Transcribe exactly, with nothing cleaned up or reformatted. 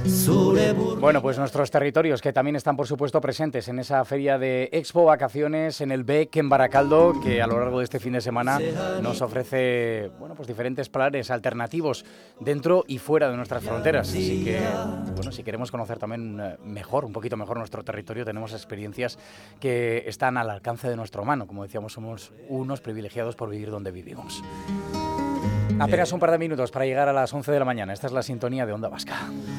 Bueno, pues nuestros territorios que también están, por supuesto, presentes en esa feria de Expo Vacaciones en el B E C en Baracaldo, que a lo largo de este fin de semana nos ofrece, bueno, pues diferentes planes alternativos dentro y fuera de nuestras fronteras. Así que, bueno, si queremos conocer también mejor, un poquito mejor nuestro territorio, tenemos experiencias que están al alcance de nuestra mano. Como decíamos, somos unos privilegiados por vivir donde vivimos. Apenas un par de minutos para llegar a las once de la mañana. Esta es la sintonía de Onda Vasca.